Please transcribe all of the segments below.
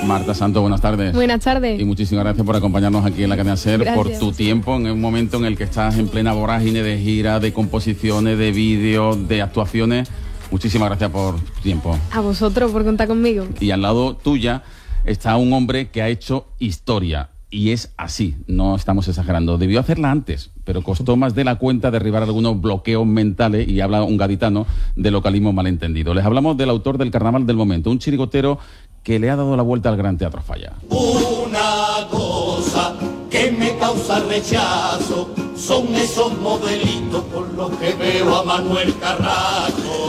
Marta Santos, buenas tardes. Buenas tardes. Y muchísimas gracias por acompañarnos aquí en la cadena SER, Gracias. por tu tiempo en un momento en el que estás en plena vorágine de gira, de composiciones, de vídeos, de actuaciones. Muchísimas gracias por tu tiempo. A vosotros por contar conmigo. Y al lado tuya está un hombre que ha hecho historia. Y es así, no estamos exagerando. Debió hacerla antes, pero costó más de la cuenta derribar algunos bloqueos mentales, y habla un gaditano de localismo malentendido. Les hablamos del autor del Carnaval del Momento, un chirigotero que le ha dado la vuelta al Gran Teatro Falla. Una cosa que me causa rechazo son esos modelitos por los que veo a Manuel Carrasco.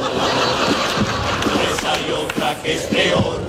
Esa y otra que es peor,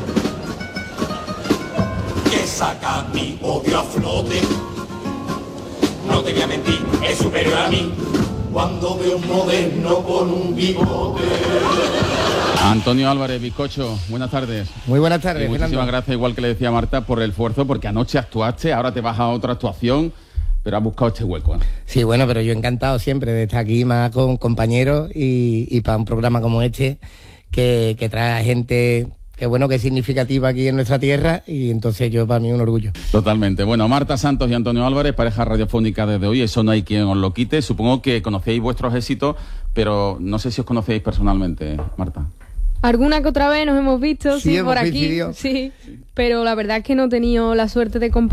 que saca mi odio a flote. No te voy a mentir, es superior a mí cuando veo un moderno con un bigote. Antonio Álvarez, bizcocho, buenas tardes. Muy buenas tardes, y muchísimas Fernando. gracias, igual que le decía Marta, por el esfuerzo, porque anoche actuaste, ahora te vas a otra actuación, pero has buscado este hueco, ¿eh? Sí, bueno, pero yo encantado siempre de estar aquí más con compañeros y para un programa como este que trae a gente que bueno, que es significativa aquí en nuestra tierra, y entonces yo, para mí, un orgullo. Totalmente. Bueno, Marta Santos y Antonio Álvarez, pareja radiofónica desde hoy, eso no hay quien os lo quite. Supongo que conocéis vuestros éxitos, pero no sé si os conocéis personalmente, Marta. Alguna que otra vez nos hemos visto, Sí, sí, hemos por aquí, coincidido. sí, pero la verdad es que no he tenido la suerte de compartir